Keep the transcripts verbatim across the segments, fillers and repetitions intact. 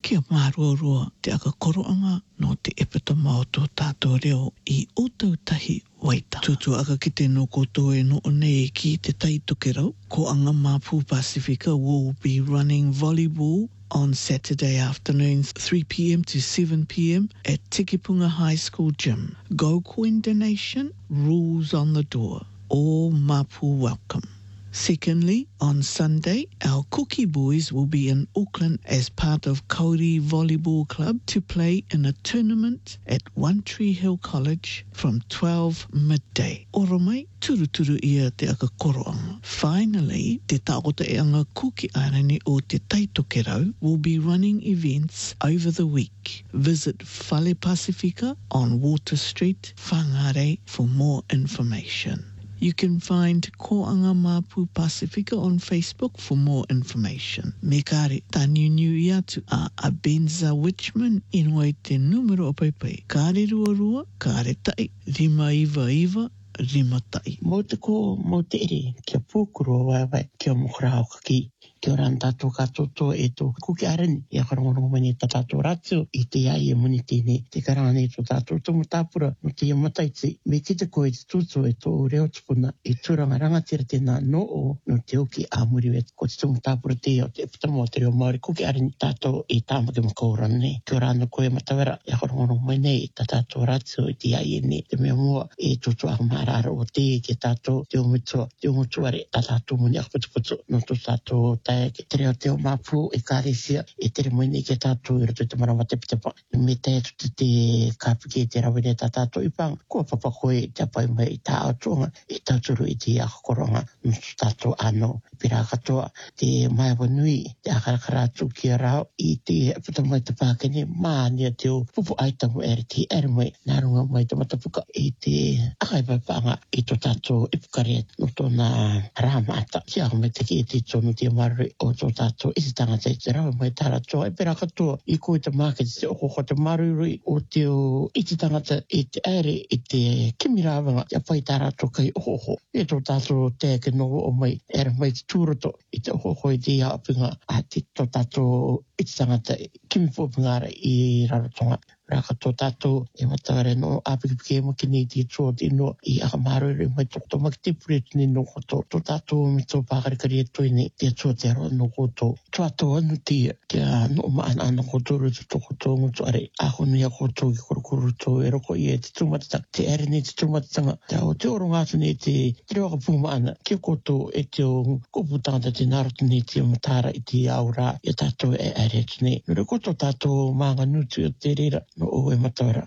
Kia mārua te aka koroanga no te epeta mao tō tātou reo i o tau tahi waita. Tutu aka ki te no koto e no nei ki te taitoke rau. Ko anga Mapu Pasifika will be running volleyball on Saturday afternoons three p m to seven p m at Tikipunga High School Gym. Go coin donation, rules on the door. All Mapu welcome. Secondly, on Sunday, our Cookie Boys will be in Auckland as part of Kauri Volleyball Club to play in a tournament at One Tree Hill College from twelve midday. Ora mai, turuturu ia te aka koroanga. Finally, te taota e anga Kuki Arani o te Taitoke Rau will be running events over the week. Visit Fale Pasifika on Water Street, Whangarei for more information. You can find Koanga Mapu Pasifika on Facebook for more information. Me kare, tani niu atu a Abenza Witchman inoi te numero o paipai. Kare rua rua, kare tai, rima iwa iwa, rima tai. Mo te ko, mo te ere, kia pūkuro wai wai, kia mokura o kaki. Kia ora tātou katoto e tō Kuki Arani. Ia karongorongo mani tā tātou ratu i te iai e muni tēne. Te karane tō tātou tumu tāpura no te iamataiti. Me ki te koe te tūtu e tō reo tupuna e tūranga rangatira tēnā no o no te oki a muriwe. Ko te tumu tāpura te o te epitamo te reo Māori Kuki Arani tātou e tāmake makaurana ne. Kia ora ana koe matawera. Ia karongorongo mani e tā tātou ratu i te iai e ne. Te mea mua e tūtu a marara o te ke tātou te omutua. Te omutuare tā tātou muni akaputuputu no tō tātou tae ke te reo te o Mapu e kāresia e tere moine ke tātou i roto te marawa te pitepa. Me te tutu te kāpiki e te rawene tā tātou i pang. Kua papa koe te apai mai i tā atunga e tāturu i te akakoronga no tātou ano. Pira katoa te maiwa nui te akarakaratu ki a rao i te puta mai te pākene mānia te o pupu aitangu ere te ere mai nā runga mai te matapuka i te akaipapanga i tō tātou ipukare no tōna rāmata. Kia me te ki e te tonu te maru o tō tātou i te tangata i te rau mai tāra toa. E pera katoa i koe te māketi te okoko te marurui o te o i te tangata i te ere i te kimirawanga i a pai tāra toka i okoko. E tō tātou te ke no o mai ere mai te tūroto i te okoko i te apinga a te tō tātou i te tangata kimipopingara i rarotonga. Raka tō tātou e mataware no āpikipiki e makini i te tō tino i aka maruri mai tō maki te puretini no koto. Tō tātou mi tō pākarikari e toine te tō te aro no koto. Tō tātou anu tia kia no maana ana koto rutu tō koto ngutu are. Aho ni a koto ki korokoro tō e roko i e te tūmatatanga. Te ere ni te tūmatatanga. Te o te oro ngātu ni te te reo ka pūmaana. Kia koto e te o koputanga te narotu ni te matara i te aura i tātou e ere tune. Nure koto tātou maanga nutu o te rera. No o e matawara.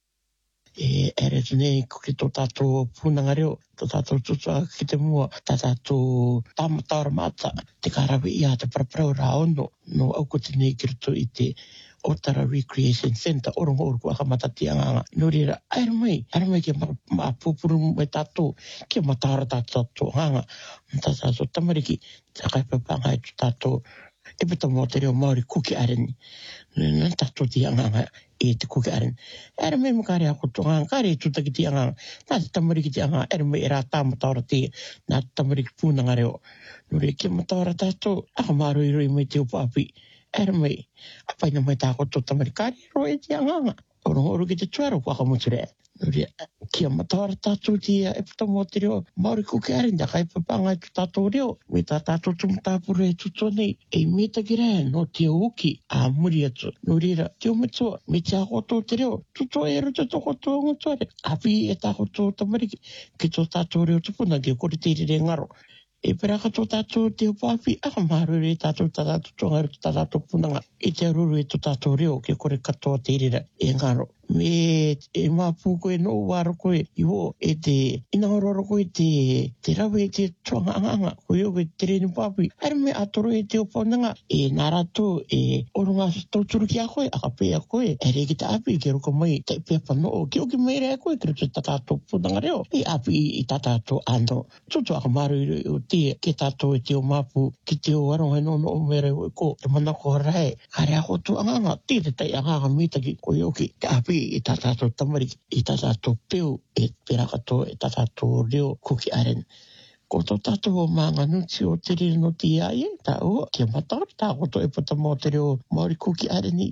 E ere tune ko ki tō tātou pūnanga reo, tō tātou tutua ki te mua, tā tātou tāmatawara mata, te karawi i a te paraparau rā ono, no auko tene ki roto i te Otara Recreation Centre, orongo oru kua kamata te anganga. No rira, aere mai, aere mai kia mapupuru mai tātou, kia matawara tātou hanga, tā tātou tamariki, tā kaipapanga e tō tātou, e pita mō te reo Māori Kuki Arani. Nā tātou te anganga e te Kuki Arani. Ere mai makare a koto nganga, kare e tūtaki te anganga. Nā te tamariki te anganga, ere mai e rā tāmatawara te, nā te tamariki pūnanga reo. Nore, kia matawara tātou, aka māro i roi mai te upapi. Ere mai, apaina mai tā koto tamariki, kare roi e te anganga. Orongo oru ki te tuaro kua kamuture. Nore, kia matawara tātou te e puta mō te reo Māori Kuki Arani, da kai papanga e tu tātou reo. Me tā tātou tumutāpura e tuto nei, e me taki rea no te uki a muri atu. No rira, te o mitua, me te akoto te reo, tuto e roto to koto o ngutuare. Api e tā koto tamariki, ki tō tātou reo tupuna, ki o kore te re ngaro. E pera ka tō tātou te upapi, aka marure e tātou tātou tonga e tō tātou punanga. E te aruru e tō tātou reo, ki kore katoa te rira e ngaro. Me e Mapu koe no waro koe i o e te inaororo koe te te rawe e te tuanga anganga koe o koe te renu papi. Ere me atoro e te oponanga e narato e oronga tauturu ki a koe aka pēa koe ere ki te api ki roko mai te pepa no ki o ki meire a koe kira te tātou punanga reo e api i tātou ano. Tutu aka maru i o te ke tātou e te o Mapu ki te o aronga no no o mere o ko e manako rai kare a koto anganga te te te anganga mitaki koe o ki te api i tā tātou tamariki, i tā tātou peo, e pera katoa, e tā tātou reo Kuki Arani. Ko tō tātou o mānga nuti o te riri no te iaie, tā ua, kia matara, tā koto e pata mō te reo Māori Kuki Arani.